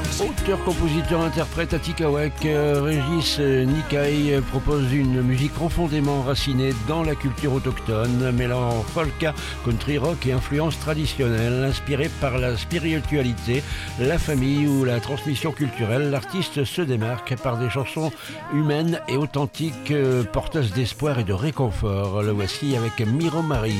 Auteur, compositeur, interprète Atikawek, Régis Nikai propose une musique profondément enracinée dans la culture autochtone, mêlant polka, country rock et influences traditionnelles. Inspiré par la spiritualité, la famille ou la transmission culturelle, l'artiste se démarque par des chansons humaines et authentiques, porteuses d'espoir et de réconfort. Le voici avec Miro Marie.